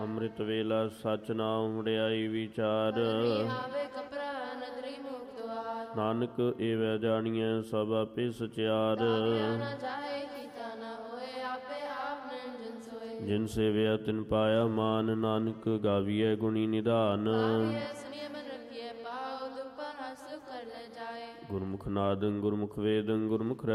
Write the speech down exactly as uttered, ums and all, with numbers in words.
ਅੰਮ੍ਰਿਤ ਵੇਲਾ ਸਚ ਨਾਮ ਵਡਿਆਈ ਵਿਚਾਰ। ਆਵੇ ਕਪਰਾ ਨਦਰੀ ਮੁਖ ਦੁਆਰ। ਨਾਨਕ ਏਵੈ ਜਾਣੀਐ ਸਭ ਆਪੇ ਸਚਿਆਰ। ਨਾ ਜਾਏ ਕੀਤਾ ਨਾ ਹੋਏ ਆਪੇ ਆਪ ਨਿਰੰਜਨ ਸੋਏ। ਜਿਨ ਸੇਵਿਆ ਤਿਨ ਪਾਇਆ ਮਾਨ। ਨਾਨਕ ਗਾਵੀਐ ਗੁਣੀ ਨਿਧਾਨ। ਸੁਣੀਏ ਮਨ ਰੱਖੀਏ ਪਾਉ ਦੁਖ ਪਰ ਹੱਸ ਕਰ ਲੈ ਜਾਏ। ਗੁਰਮੁਖ ਨਾਦੰ ਗੁਰਮੁਖ ਵੇਦੰ ਗੁਰਮੁਖ